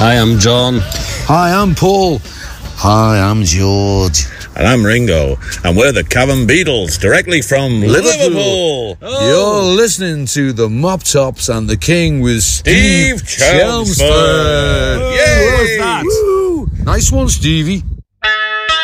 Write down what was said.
Hi, I'm John. Hi, I'm Paul. Hi, I'm George. And I'm Ringo, and we're the Cavern Beatles, directly from Liverpool. You're listening to the Mop Tops and the King with Steve Chelmsford. Chelmsford. Yay! Woo! Nice one, Stevie.